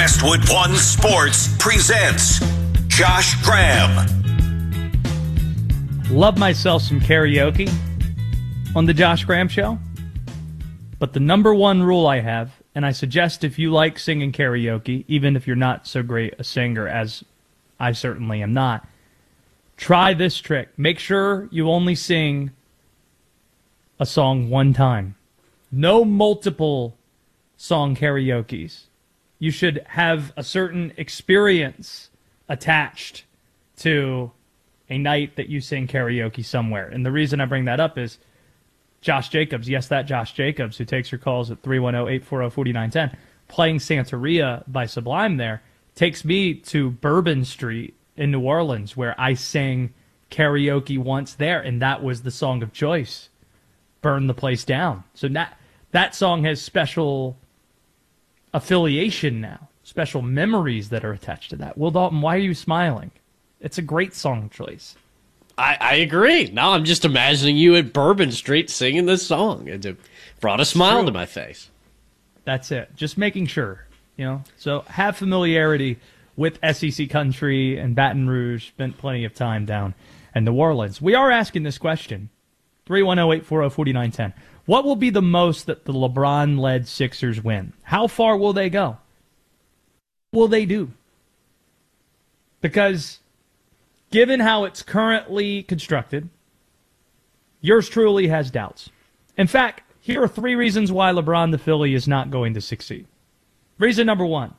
Westwood One Sports presents Josh Graham. Love myself some karaoke on the Josh Graham Show. But the number one rule I have, and I suggest if you like singing karaoke, even if you're not so great a singer as I certainly am not, try this trick. Make sure you only sing a song one time. No multiple song karaokes. You should have a certain experience attached to a night that you sing karaoke somewhere. And the reason I bring that up is Josh Jacobs, yes, that Josh Jacobs, who takes your calls at 310-840-4910, playing Santeria by Sublime there, takes me to Bourbon Street in New Orleans, where I sang karaoke once there, and that was the song of choice, Burn the Place Down. So that song has special affiliation now, special memories that are attached to that. Will Dalton, why are you smiling? It's a great song choice. I agree. Now I'm just imagining you at Bourbon Street singing this song. It brought a smile to my face. That's it. Just making sure, So have familiarity with SEC country and Baton Rouge. Spent plenty of time down in New Orleans. We are asking this question. 310-840-4910. What will be the most that the LeBron-led Sixers win? How far will they go? What will they do? Because given how it's currently constructed, yours truly has doubts. In fact, here are 3 reasons why LeBron the Philly is not going to succeed. Reason number 1,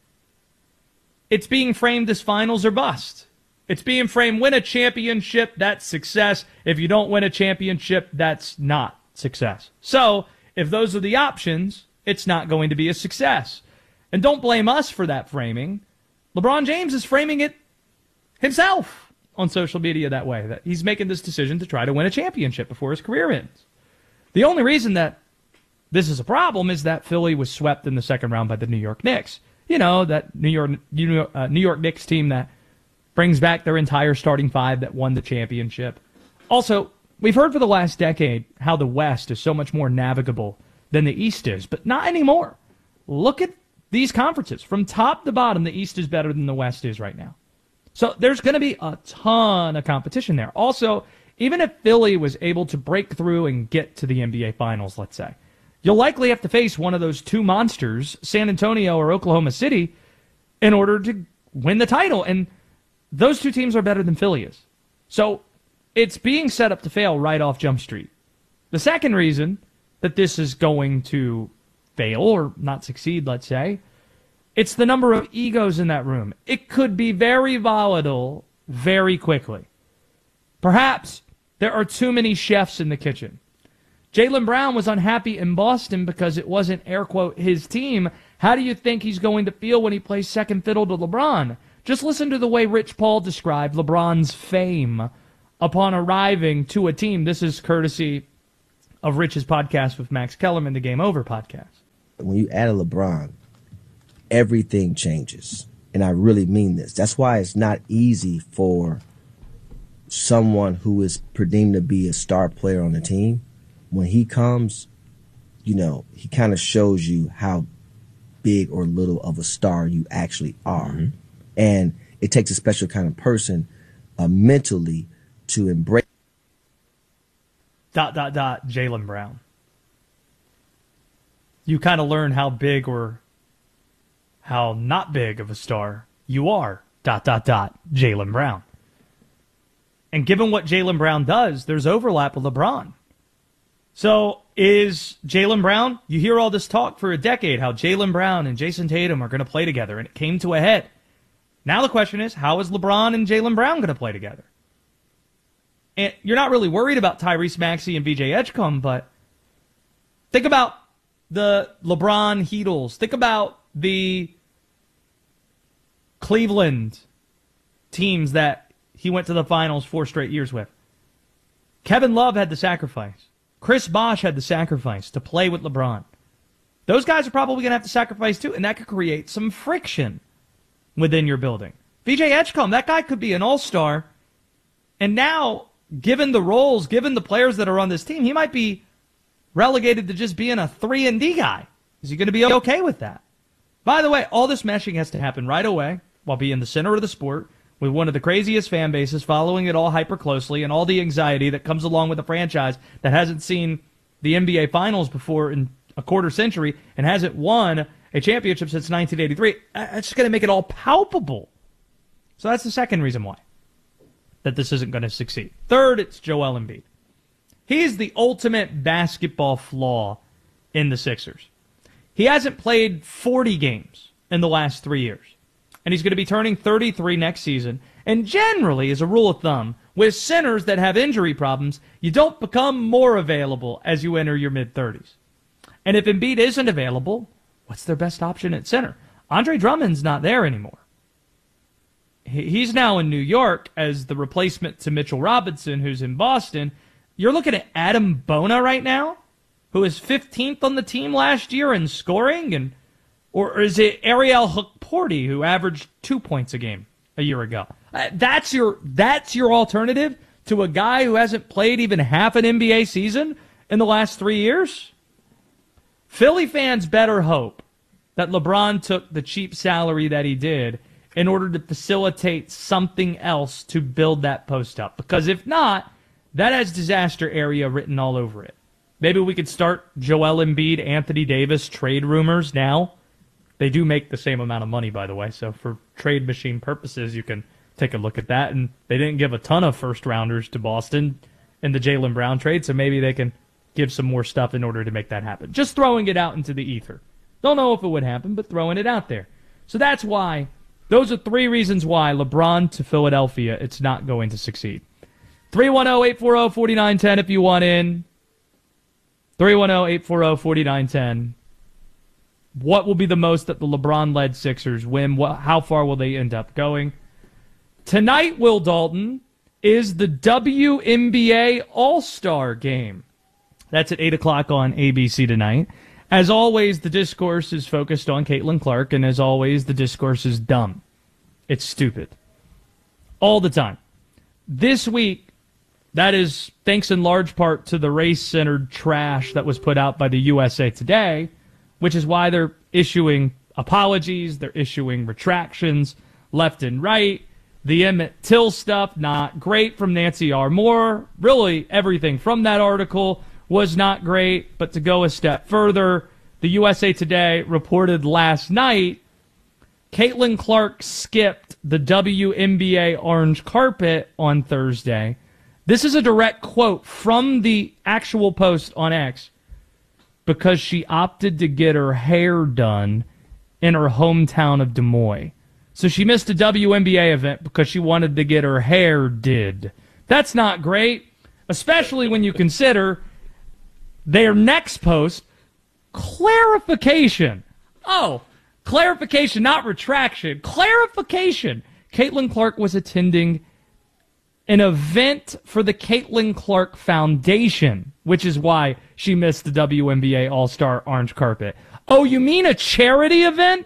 it's being framed as finals or bust. It's being framed, win a championship, that's success. If you don't win a championship, that's not success. So, if those are the options, it's not going to be a success. And don't blame us for that framing. LeBron James is framing it himself on social media that way, that he's making this decision to try to win a championship before his career ends. The only reason that this is a problem is that Philly was swept in the second round by the New York Knicks. That New York Knicks team that brings back their entire starting 5 that won the championship. Also, we've heard for the last decade how the West is so much more navigable than the East is, but not anymore. Look at these conferences. From top to bottom, the East is better than the West is right now. So there's going to be a ton of competition there. Also, even if Philly was able to break through and get to the NBA Finals, let's say, you'll likely have to face one of those 2 monsters, San Antonio or Oklahoma City, in order to win the title. And those 2 teams are better than Philly is. So it's being set up to fail right off Jump Street. The second reason that this is going to fail or not succeed, let's say, it's the number of egos in that room. It could be very volatile very quickly. Perhaps there are too many chefs in the kitchen. Jaylen Brown was unhappy in Boston because it wasn't, air quote, his team. How do you think he's going to feel when he plays second fiddle to LeBron? Just listen to the way Rich Paul described LeBron's fame upon arriving to a team. This is courtesy of Rich's podcast with Max Kellerman, the Game Over podcast. When you add a LeBron, everything changes. And I really mean this. That's why it's not easy for someone who is presumed to be a star player on the team. When he comes, he kind of shows you how big or little of a star you actually are. Mm-hmm. And it takes a special kind of person mentally to embrace. ... Jaylen Brown. You kind of learn how big or how not big of a star you are. ... Jaylen Brown. And given what Jaylen Brown does, there's overlap with LeBron. So is Jaylen Brown, you hear all this talk for a decade, how Jaylen Brown and Jason Tatum are going to play together, and it came to a head. Now the question is, how is LeBron and Jaylen Brown going to play together? And you're not really worried about Tyrese Maxey and VJ Edgecombe, but think about the LeBron Heatles. Think about the Cleveland teams that he went to the finals 4 straight years with. Kevin Love had the sacrifice. Chris Bosh had the sacrifice to play with LeBron. Those guys are probably going to have to sacrifice too, and that could create some friction within your building. VJ Edgecombe, that guy could be an all-star, and now, given the roles, given the players that are on this team, he might be relegated to just being a 3-and-D guy. Is he going to be okay with that? By the way, all this meshing has to happen right away while being the center of the sport with one of the craziest fan bases following it all hyper closely and all the anxiety that comes along with a franchise that hasn't seen the NBA Finals before in a quarter century and hasn't won a championship since 1983. It's just going to make it all palpable. So that's the second reason why that this isn't going to succeed. Third, it's Joel Embiid. He's the ultimate basketball flaw in the Sixers. He hasn't played 40 games in the last 3 years. And he's going to be turning 33 next season. And generally, as a rule of thumb, with centers that have injury problems, you don't become more available as you enter your mid-30s. And if Embiid isn't available, what's their best option at center? Andre Drummond's not there anymore. He's now in New York as the replacement to Mitchell Robinson, who's in Boston. You're looking at Adam Bona right now, who is 15th on the team last year in scoring, or is it Ariel Hukporti, who averaged 2 points a game a year ago? That's your alternative to a guy who hasn't played even half an NBA season in the last 3 years? Philly fans better hope that LeBron took the cheap salary that he did in order to facilitate something else to build that post up. Because if not, that has disaster area written all over it. Maybe we could start Joel Embiid, Anthony Davis trade rumors now. They do make the same amount of money, by the way, so for trade machine purposes, you can take a look at that. And they didn't give a ton of first-rounders to Boston in the Jaylen Brown trade, so maybe they can give some more stuff in order to make that happen. Just throwing it out into the ether. Don't know if it would happen, but throwing it out there. So that's why, those are 3 reasons why LeBron to Philadelphia, it's not going to succeed. 310-840-4910 if you want in. 310-840-4910. What will be the most that the LeBron-led Sixers win? How far will they end up going? Tonight, Will Dalton, is the WNBA All-Star Game. That's at 8 o'clock on ABC tonight. As always, the discourse is focused on Caitlin Clark, and as always, the discourse is dumb. It's stupid. All the time. This week, that is thanks in large part to the race-centered trash that was put out by the USA Today, which is why they're issuing apologies, they're issuing retractions left and right. The Emmett Till stuff, not great from Nancy R. Moore. Really, everything from that article was not great. But to go a step further, the USA Today reported last night Caitlin Clark skipped the WNBA orange carpet on Thursday. This is a direct quote from the actual post on X, because she opted to get her hair done in her hometown of Des Moines. So she missed a WNBA event because she wanted to get her hair did. That's not great, especially when you consider their next post, clarification. Oh, clarification, not retraction. Clarification. Caitlin Clark was attending an event for the Caitlin Clark Foundation, which is why she missed the WNBA All-Star orange carpet. Oh, you mean a charity event?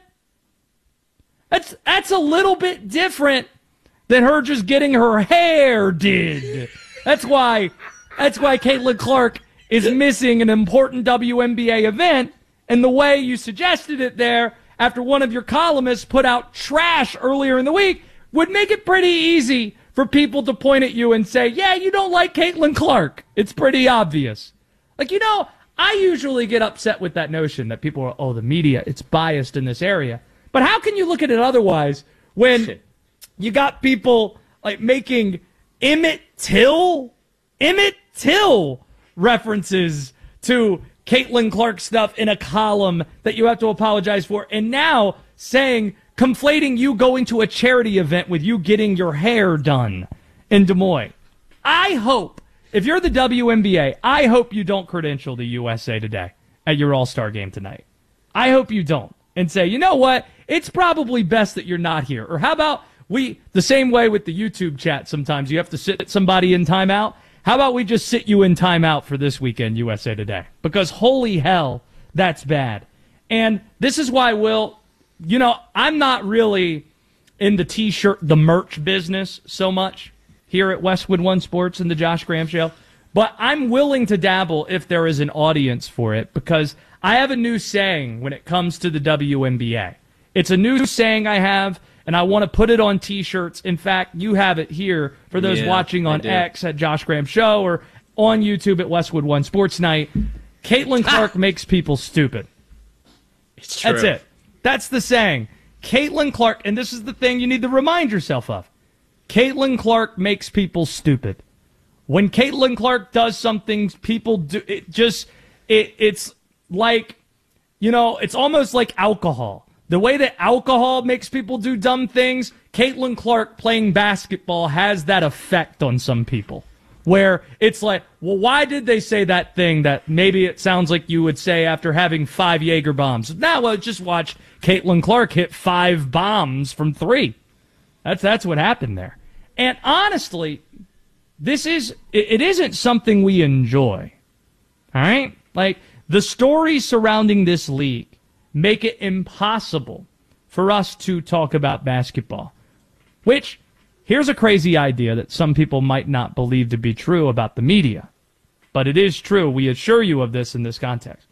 That's a little bit different than her just getting her hair did. That's why Caitlin Clark is missing an important WNBA event, and the way you suggested it there after one of your columnists put out trash earlier in the week would make it pretty easy for people to point at you and say, yeah, you don't like Caitlin Clark. It's pretty obvious. Like, I usually get upset with that notion that people are, the media, it's biased in this area. But how can you look at it otherwise when you got people like making Emmett Till references to Caitlin Clark stuff in a column that you have to apologize for, and now conflating you going to a charity event with you getting your hair done in Des Moines. I hope, if you're the WNBA, I hope you don't credential the USA Today at your All-Star game tonight. I hope you don't. And say, you know what? It's probably best that you're not here. Or how about the same way with the YouTube chat sometimes, you have to sit somebody in timeout. How about we just sit you in timeout for this weekend, USA Today? Because holy hell, that's bad. And this is why, Will, I'm not really in the T-shirt, the merch business so much here at Westwood One Sports and the Josh Graham Show. But I'm willing to dabble if there is an audience for it, because I have a new saying when it comes to the WNBA. It's a new saying I have, and I want to put it on T-shirts. In fact, you have it here for those watching on X at Josh Graham Show or on YouTube at Westwood One Sports Night. Caitlin Clark makes people stupid. It's true. That's it. That's the saying. Caitlin Clark, and this is the thing you need to remind yourself of. Caitlin Clark makes people stupid. When Caitlin Clark does something, people do it. It's like, it's almost like alcohol. The way that alcohol makes people do dumb things, Caitlin Clark playing basketball has that effect on some people. Where it's like, well, why did they say that thing that maybe it sounds like you would say after having 5 Jaeger bombs? Well, just watch Caitlin Clark hit 5 bombs from 3. That's what happened there. And honestly, it isn't something we enjoy. All right? Like, the stories surrounding this league make it impossible for us to talk about basketball. Which, here's a crazy idea that some people might not believe to be true about the media. But it is true. We assure you of this in this context.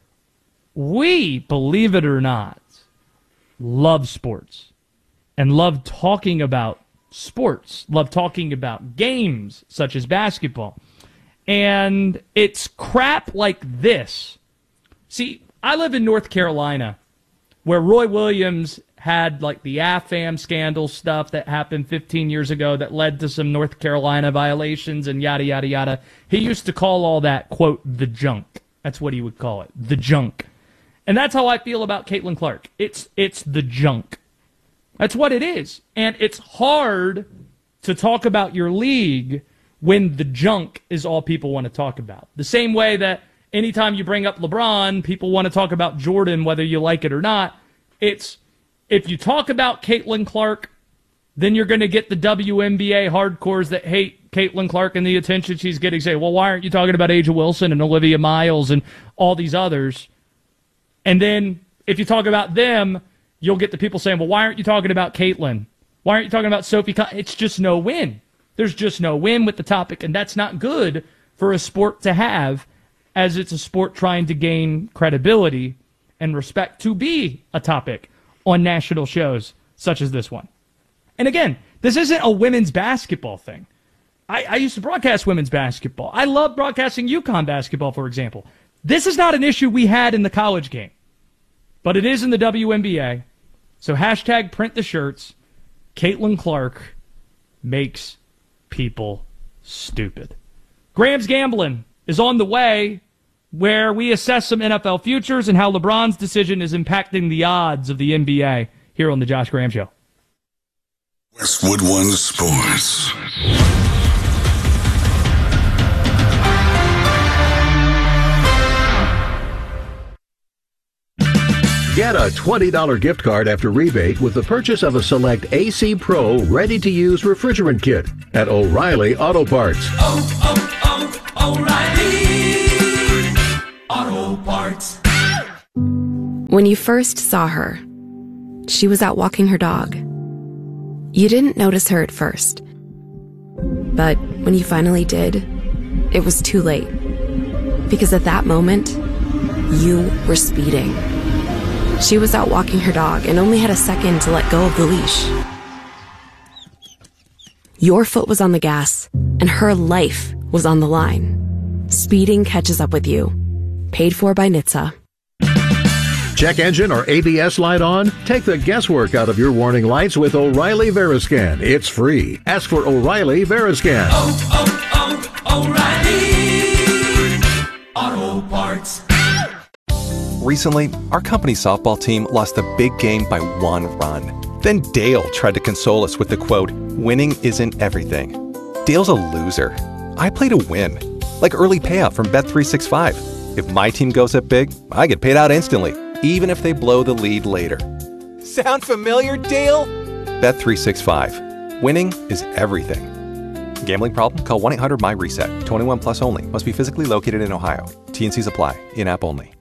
We, believe it or not, love sports and love talking about sports, love talking about games such as basketball. And it's crap like this. See, I live in North Carolina, where Roy Williams had like the AFAM scandal stuff that happened 15 years ago that led to some North Carolina violations and yada, yada, yada. He used to call all that, quote, the junk. That's what he would call it, the junk. And that's how I feel about Caitlin Clark. It's the junk. That's what it is. And it's hard to talk about your league when the junk is all people want to talk about. The same way that anytime you bring up LeBron, people want to talk about Jordan, whether you like it or not. It's, if you talk about Caitlin Clark, then you're going to get the WNBA hardcores that hate Caitlin Clark and the attention she's getting. Say, well, why aren't you talking about A'ja Wilson and Olivia Miles and all these others? And then if you talk about them, you'll get the people saying, well, why aren't you talking about Caitlin? Why aren't you talking about Sophie? It's just no win. There's just no win with the topic, and that's not good for a sport to have, as it's a sport trying to gain credibility and respect to be a topic on national shows such as this one. And again, this isn't a women's basketball thing. I used to broadcast women's basketball. I love broadcasting UConn basketball, for example. This is not an issue we had in the college game, but it is in the WNBA. So hashtag print the shirts. Caitlin Clark makes people stupid. Graham's Gambling is on the way, where we assess some NFL futures and how LeBron's decision is impacting the odds of the NBA here on the Josh Graham Show. Westwood One Sports. Get a $20 gift card after rebate with the purchase of a select AC Pro ready-to-use refrigerant kit at O'Reilly Auto Parts. O'Reilly Auto Parts. When you first saw her, she was out walking her dog. You didn't notice her at first. But when you finally did, it was too late. Because at that moment, you were speeding. She was out walking her dog and only had a second to let go of the leash. Your foot was on the gas, and her life was on the line. Speeding catches up with you. Paid for by NHTSA. Check engine or ABS light on? Take the guesswork out of your warning lights with O'Reilly Veriscan. It's free. Ask for O'Reilly Veriscan. O'Reilly Auto Parts. Recently, our company's softball team lost a big game by 1 run. Then Dale tried to console us with the quote, "Winning isn't everything." Dale's a loser. I play to win. Like early payout from Bet365. If my team goes up big, I get paid out instantly, even if they blow the lead later. Sound familiar, Dale? Bet365. Winning is everything. Gambling problem? Call 1-800-MY-RESET. 21 plus only. Must be physically located in Ohio. T&Cs apply. In-app only.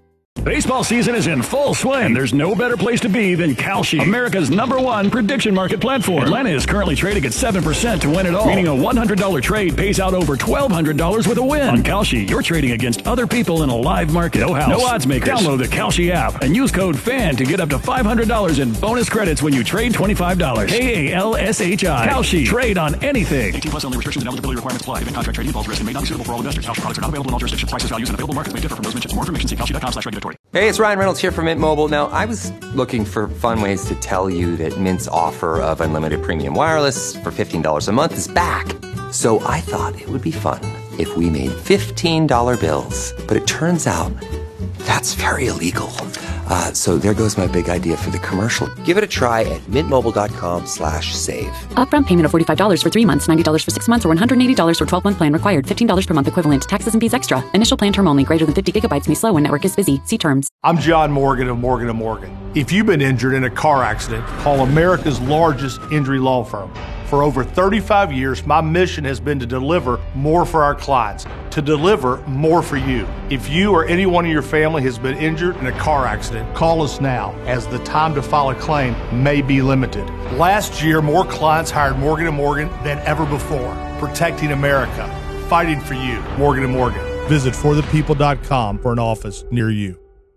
Baseball season is in full swing. There's no better place to be than Kalshi, America's #1 prediction market platform. Atlanta is currently trading at 7% to win it all, meaning a $100 trade pays out over $1,200 with a win. On Kalshi, you're trading against other people in a live market. No house, no odds makers. Download the Kalshi app and use code FAN to get up to $500 in bonus credits when you trade $25. KALSHI. Kalshi. Trade on anything. 18 plus only. Restrictions and eligibility requirements apply. Event contract trading involves risk and may not be suitable for all investors. Kalshi products are not available in all jurisdictions. Prices, values, and available markets may differ from those mentioned. For more information, see Kalshi.com/regulatory. Hey, it's Ryan Reynolds here from Mint Mobile. Now, I was looking for fun ways to tell you that Mint's offer of unlimited premium wireless for $15 a month is back. So I thought it would be fun if we made $15 bills. But it turns out that's very illegal. So there goes my big idea for the commercial. Give it a try at mintmobile.com/save. Upfront payment of $45 for 3 months, $90 for 6 months, or $180 for 12-month plan required. $15 per month equivalent. Taxes and fees extra. Initial plan term only. Greater than 50 gigabytes may slow when network is busy. See terms. I'm John Morgan of Morgan & Morgan. If you've been injured in a car accident, call America's largest injury law firm. For over 35 years, my mission has been to deliver more for our clients, to deliver more for you. If you or anyone in your family has been injured in a car accident, call us now, as the time to file a claim may be limited. Last year, more clients hired Morgan & Morgan than ever before, protecting America, fighting for you. Morgan & Morgan. Visit forthepeople.com for an office near you.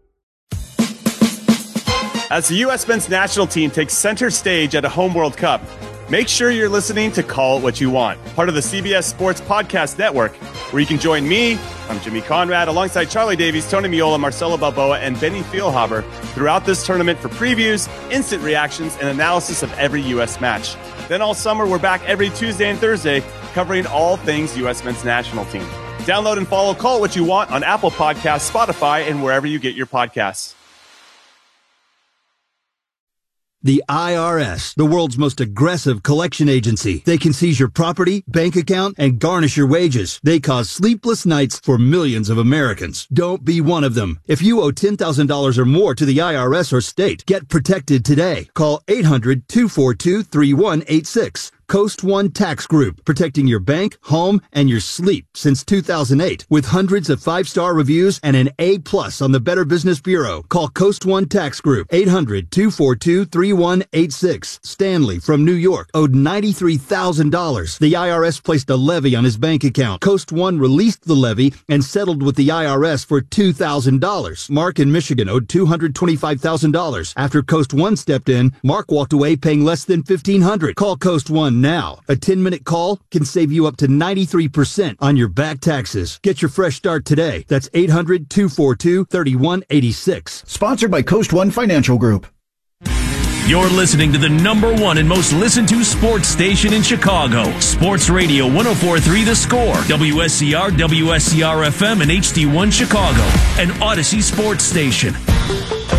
As the U.S. men's national team takes center stage at a home World Cup, make sure you're listening to Call It What You Want, part of the CBS Sports Podcast Network, where you can join me, I'm Jimmy Conrad, alongside Charlie Davies, Tony Miola, Marcelo Balboa, and Benny Feilhaber throughout this tournament for previews, instant reactions, and analysis of every U.S. match. Then all summer, we're back every Tuesday and Thursday, covering all things U.S. men's national team. Download and follow Call It What You Want on Apple Podcasts, Spotify, and wherever you get your podcasts. The IRS, the world's most aggressive collection agency. They can seize your property, bank account, and garnish your wages. They cause sleepless nights for millions of Americans. Don't be one of them. If you owe $10,000 or more to the IRS or state, get protected today. Call 800-242-3186. Coast One Tax Group, protecting your bank, home, and your sleep since 2008. With hundreds of 5-star reviews and an A+ on the Better Business Bureau. Call Coast One Tax Group, 800-242-3186. Stanley from New York owed $93,000. The IRS placed a levy on his bank account. Coast One released the levy and settled with the IRS for $2,000. Mark in Michigan owed $225,000. After Coast One stepped in, Mark walked away paying less than $1,500. Call Coast One now. A 10-minute call can save you up to 93% on your back taxes. Get your fresh start today. That's 800-242-3186. Sponsored by Coast One Financial Group. You're listening to the #1 and most listened to sports station in Chicago. Sports Radio 104.3 The Score, WSCR, WSCR FM, and HD1 Chicago, an Odyssey sports station.